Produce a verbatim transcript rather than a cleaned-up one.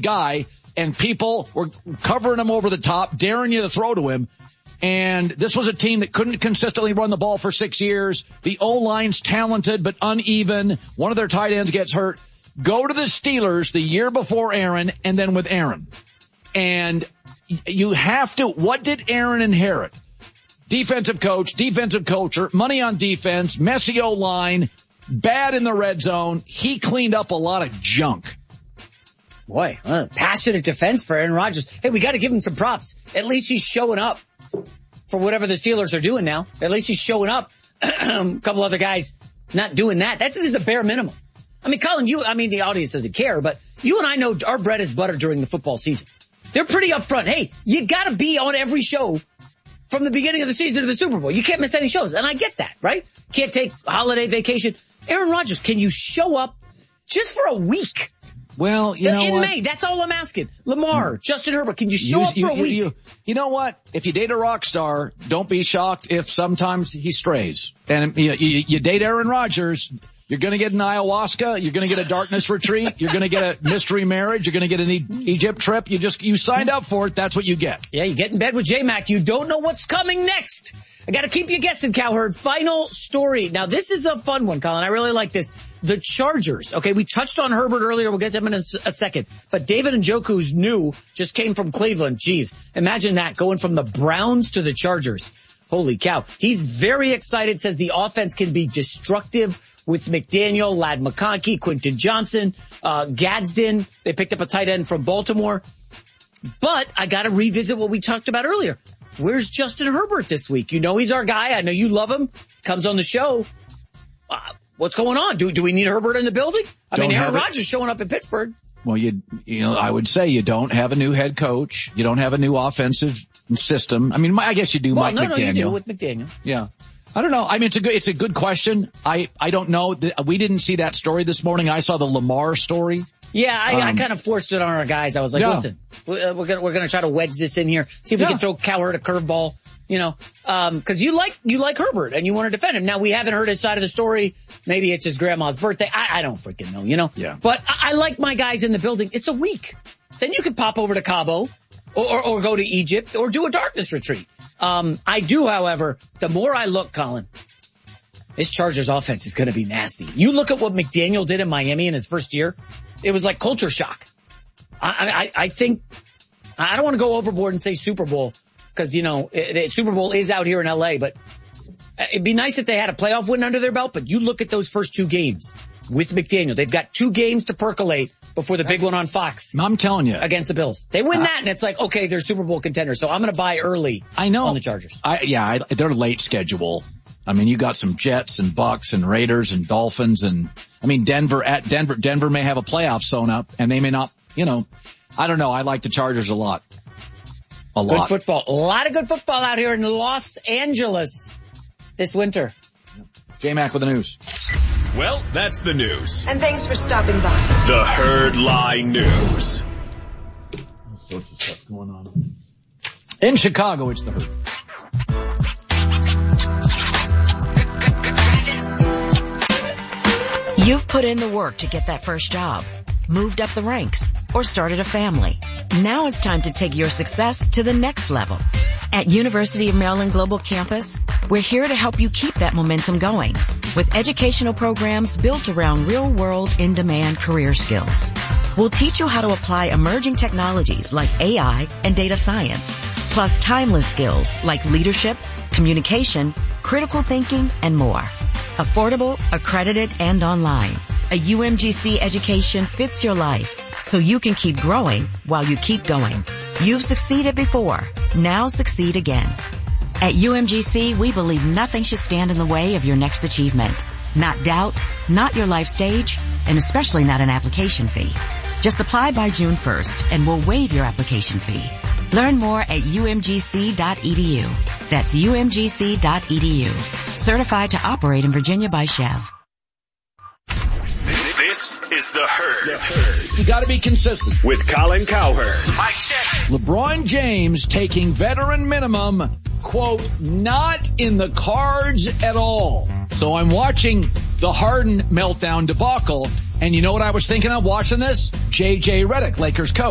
guy, and people were covering him over the top, daring you to throw to him. And this was a team that couldn't consistently run the ball for six years. The O-line's talented but uneven. One of their tight ends gets hurt. Go to the Steelers the year before Aaron, and then with Aaron. And you have to, what did Aaron inherit? Defensive coach, defensive culture, money on defense, messy O-line, bad in the red zone. He cleaned up a lot of junk. Boy, uh, passionate defense for Aaron Rodgers. Hey, we got to give him some props. At least he's showing up for whatever the Steelers are doing now. At least he's showing up. A couple other guys not doing that. That is the bare minimum. I mean, Colin, you, I mean, the audience doesn't care, but you and I know our bread is butter during the football season. They're pretty upfront. Hey, you got to be on every show from the beginning of the season to the Super Bowl. You can't miss any shows. And I get that, right? Can't take holiday vacation. Aaron Rodgers, can you show up just for a week? Well, you know in what? May, that's all I'm asking. Lamar, mm. Justin Herbert, can you show you, up you, for a you, week? You, you know what? If you date a rock star, don't be shocked if sometimes he strays. And you, you, you date Aaron Rodgers, you're going to get an ayahuasca, you're going to get a darkness retreat, you're going to get a mystery marriage, you're going to get an e- Egypt trip. You just, you signed up for it, that's what you get. Yeah, you get in bed with J-Mac, you don't know what's coming next. I got to keep you guessing, Cowherd. Final story. Now, this is a fun one, Colin. I really like this. The Chargers. Okay, we touched on Herbert earlier. We'll get to him in a, a second. But David Njoku's new, just came from Cleveland. Jeez, imagine that, going from the Browns to the Chargers. Holy cow. He's very excited, says the offense can be destructive with McDaniel, Ladd McConkey, Quentin Johnson, uh, Gadsden. They picked up a tight end from Baltimore. But I got to revisit what we talked about earlier. Where's Justin Herbert this week? You know he's our guy. I know you love him. Comes on the show. Uh, what's going on? Do do we need Herbert in the building? I Don't mean, Aaron have Rodgers showing up in Pittsburgh. Well, you you know, I would say you don't have a new head coach. You don't have a new offensive system. I mean, I guess you do, well, Mike no, McDaniel. No, you do with McDaniel. Yeah. I don't know. I mean, it's a good, it's a good question. I, I don't know. We didn't see that story this morning. I saw the Lamar story. Yeah, I, um, I kind of forced it on our guys. I was like, yeah. listen, we're, we're gonna, we're gonna try to wedge this in here. See if yeah. we can throw Cowherd a curveball, you know, um, cause you like, you like Herbert and you want to defend him. Now we haven't heard his side of the story. Maybe it's his grandma's birthday. I, I don't freaking know, you know? Yeah. But I, I like my guys in the building. It's a week. Then you could pop over to Cabo or, or, or go to Egypt or do a darkness retreat. Um, I do, however, the more I look, Colin, this Chargers offense is going to be nasty. You look at what McDaniel did in Miami in his first year. It was like culture shock. I, I, I think, I don't want to go overboard and say Super Bowl because, you know, the Super Bowl is out here in L A, but it'd be nice if they had a playoff win under their belt. But you look at those first two games with McDaniel. They've got two games to percolate before the big one on Fox. I'm telling you. Against the Bills. They win uh, that and it's like, okay, they're Super Bowl contenders. So I'm going to buy early I know. on the Chargers. I, yeah, I, they're late schedule. I mean, you got some Jets and Bucks and Raiders and Dolphins and, I mean, Denver at Denver. Denver may have a playoff sewn up and they may not, you know, I don't know. I like the Chargers a lot. A lot. Good football. A lot of good football out here in Los Angeles this winter. J-Mac with the news. Well, that's the news. And thanks for stopping by. The Herd Lie News. All sorts of stuff going on. In Chicago, it's the Herd. You've put in the work to get that first job, moved up the ranks, or started a family. Now it's time to take your success to the next level. At University of Maryland Global Campus, we're here to help you keep that momentum going with educational programs built around real-world, in-demand career skills. We'll teach you how to apply emerging technologies like A I and data science, plus timeless skills like leadership, communication, critical thinking, and more. Affordable, accredited, and online. A U M G C education fits your life so you can keep growing while you keep going. You've succeeded before. Now succeed again. At U M G C, we believe nothing should stand in the way of your next achievement. Not doubt, not your life stage, and especially not an application fee. Just apply by June first and we'll waive your application fee. Learn more at U M G C dot E D U. That's U M G C dot E D U. Certified to operate in Virginia by Chev. This is The Herd. The Herd. You got to be consistent. With Colin Cowherd. Mic check. LeBron James taking veteran minimum, quote, not in the cards at all. So I'm watching the Harden meltdown debacle, and you know what I was thinking of watching this? J J Redick, Lakers coach.